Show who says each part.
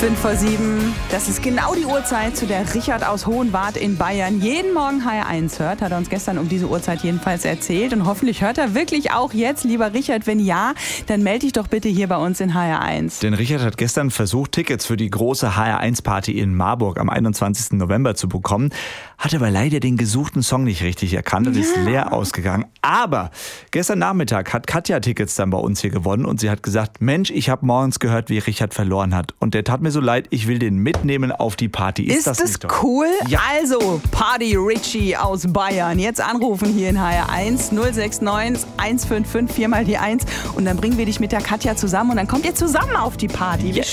Speaker 1: 5:05. Das ist genau die Uhrzeit, zu der Richard aus Hohenwart in Bayern jeden Morgen HR1 hört. Hat er uns gestern um diese Uhrzeit jedenfalls erzählt. Und hoffentlich hört er wirklich auch jetzt, lieber Richard. Wenn ja, dann melde dich doch bitte hier bei uns in HR1.
Speaker 2: Denn Richard hat gestern versucht, Tickets für die große HR1-Party in Marburg am 21. November zu bekommen. Hat aber leider den gesuchten Song nicht richtig erkannt und ist leer ausgegangen. Aber gestern Nachmittag hat Katja Tickets dann bei uns hier gewonnen. Und sie hat gesagt, Mensch, ich habe morgens gehört, wie Richard verloren hat. Und der tat mir so leid, ich will den mitnehmen auf die Party.
Speaker 1: Ist das nicht cool? Ja. Also, Party Richie aus Bayern. Jetzt anrufen hier in HR1 069 155 4 mal die 1. Und dann bringen wir dich mit der Katja zusammen und dann kommt ihr zusammen auf die Party. Wie schön.